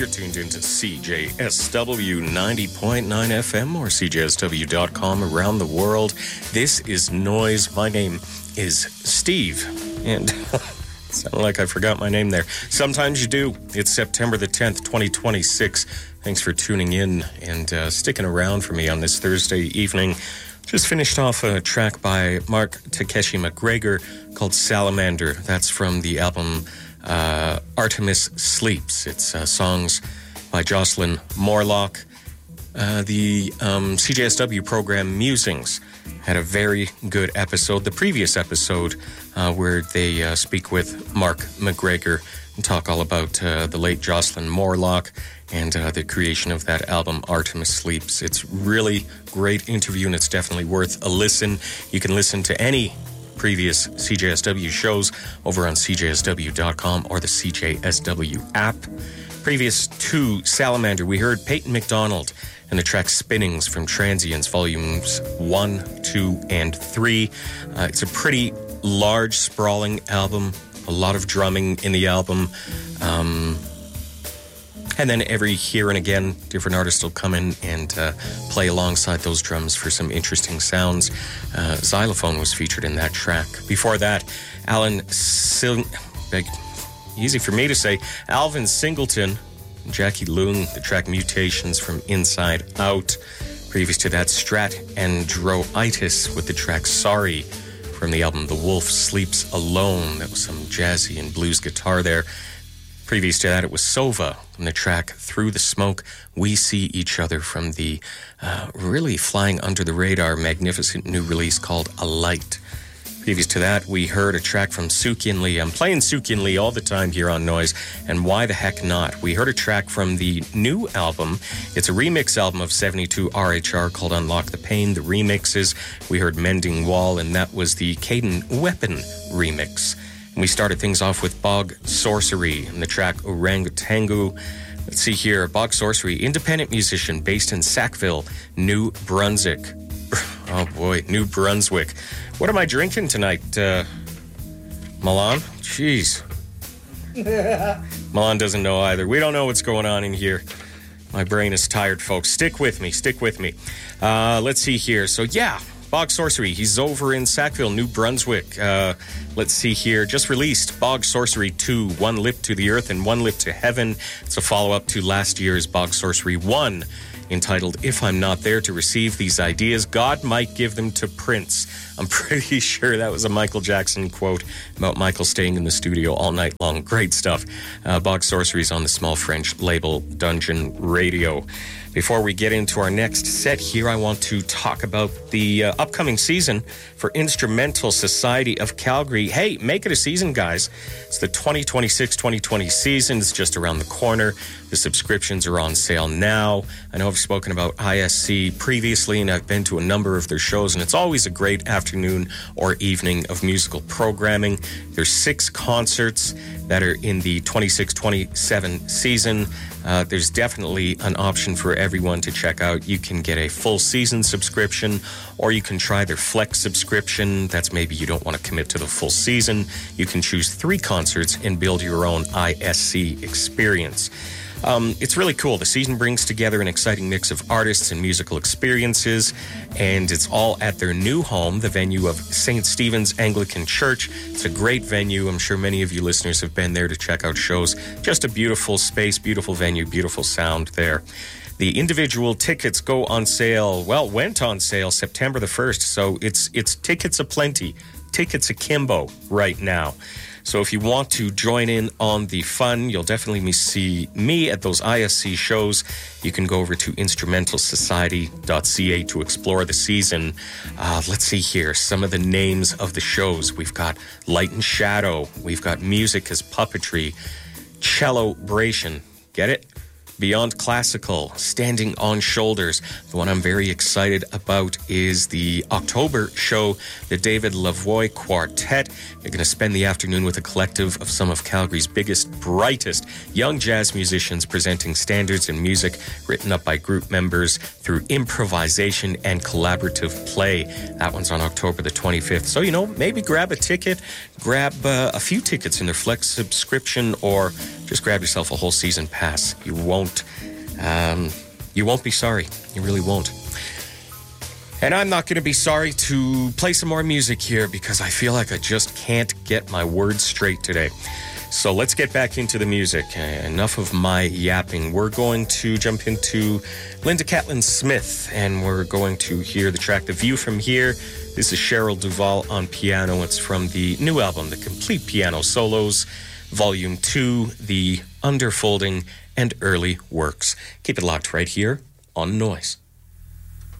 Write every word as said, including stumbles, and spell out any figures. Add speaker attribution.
Speaker 1: You're tuned into C J S W ninety point nine F M or C J S W dot com around the world. This is Noise. My name is Steve. And it sounded like I forgot my name there. Sometimes you do. It's September the tenth, twenty twenty-six. Thanks for tuning in and uh, sticking around for me on this Thursday evening. Just finished off a track by Mark Takeshi McGregor called Salamander. That's from the album uh, Artemis Sleeps. It's uh, songs by Jocelyn Morlock. Uh, the um, C J S W program Musings had a very good episode. The previous episode uh, where they uh, speak with Mark McGregor and talk all about uh, the late Jocelyn Morlock and uh, the creation of that album, Artemis Sleeps. It's really great interview, and it's definitely worth a listen. You can listen to any previous C J S W shows over on C J S W dot com or the C J S W app. Previous to Salamander, we heard Peyton McDonald and the track Spinnings from Transients, Volumes one, two, and three. Uh, it's a pretty large, sprawling album, a lot of drumming in the album. Um... And then every here and again, different artists will come in and uh, play alongside those drums for some interesting sounds. Uh, xylophone was featured in that track. Before that, Alan Sil- easy for me to say, Alvin Singleton, Jackie Loon, the track Mutations from Inside Out. Previous to that, Strat Androitis with the track Sorry from the album The Wolf Sleeps Alone. That was some jazzy and blues guitar there. Previous to that, it was Sova and the track Through the Smoke, We See Each Other from the uh, really flying under the radar, magnificent new release called A Light. Previous to that, we heard a track from Sukin Lee. I'm playing Sukin Lee all the time here on Noise, and why the heck not? We heard a track from the new album. It's a remix album of seventy-two R H R called Unlock the Pain, the remixes. We heard Mending Wall, and that was the Caden Weapon remix. We started things off with Bog Sorcery and the track Orangutangu. Let's see here. Bog Sorcery, independent musician based in Sackville, New Brunswick. Oh boy, New Brunswick. What am I drinking tonight, uh, Milan? Jeez. Milan doesn't know either. We don't know what's going on in here. My brain is tired, folks. Stick with me. Stick with me. Uh, let's see here. So, yeah. Bog Sorcery, he's over in Sackville, New Brunswick. Uh, let's see here, just released Bog Sorcery two, One Lip to the Earth and One Lip to Heaven. It's a follow-up to last year's Bog Sorcery one, entitled If I'm Not There to Receive These Ideas, God Might Give Them to Prince. I'm pretty sure that was a Michael Jackson quote about Michael staying in the studio all night long. Great stuff. Uh, Bog Sorcery is on the small French label Dungeon Radio. Before we get into our next set here, I want to talk about the uh, upcoming season for Instrumental Society of Calgary. Hey, make it a season, guys. It's the twenty twenty-six twenty twenty season. It's just around the corner. The subscriptions are on sale now. I know I've spoken about I S C previously, and I've been to a number of their shows, and it's always a great afternoon or evening of musical programming. There's six concerts that are in the twenty-six twenty-seven season. Uh, there's definitely an option for everyone to check out. You can get a full season subscription, or you can try their flex subscription. That's maybe you don't want to commit to the full season. You can choose three concerts and build your own I S C experience. Um, it's really cool. The season brings together an exciting mix of artists and musical experiences, and it's all at their new home, the venue of Saint Stephen's Anglican Church. It's a great venue. I'm sure many of you listeners have been there to check out shows. Just a beautiful space, beautiful venue, beautiful sound there. The individual tickets go on sale, well, went on sale September the first, so it's it's tickets aplenty, tickets akimbo right now. So if you want to join in on the fun, you'll definitely see me at those I S C shows. You can go over to instrumental society dot c a to explore the season. Uh, let's see here, some of the names of the shows. We've got Light and Shadow. We've got Music as Puppetry. Cello-bration. Get it? Beyond Classical, Standing on Shoulders. The one I'm very excited about is the October show, the David Lavoie Quartet. You're going to spend the afternoon with a collective of some of Calgary's biggest, brightest young jazz musicians presenting standards and music written up by group members through improvisation and collaborative play. That one's on October the twenty-fifth. So, you know, maybe grab a ticket, grab uh, a few tickets in their Flex subscription, or just grab yourself a whole season pass. You won't, um, you won't be sorry. You really won't. And I'm not going to be sorry to play some more music here because I feel like I just can't get my words straight today. So let's get back into the music. Uh, enough of my yapping. We're going to jump into Linda Catlin Smith, and we're going to hear the track The View From Here. This is Cheryl Duval on piano. It's from the new album, The Complete Piano Solos, Volume two, The Underfolding and Early Works. Keep it locked right here on Noise.